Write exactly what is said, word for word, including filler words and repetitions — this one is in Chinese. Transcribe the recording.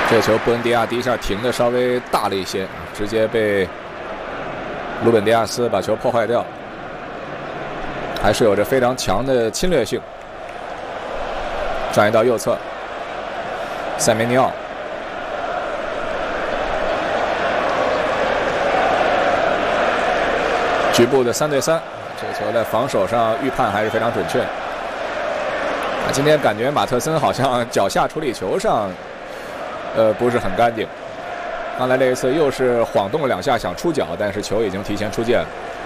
这球布恩迪亚第一下停的稍微大了一些，直接被鲁本迪亚斯把球破坏掉，还是有着非常强的侵略性。转移到右侧，塞梅尼奥。 局部的三对三，这个球在防守上预判还是非常准确。啊，今天感觉马特森好像脚下处理球上，呃，不是很干净。刚才这一次又是晃动了两下想出脚，但是球已经提前出界了。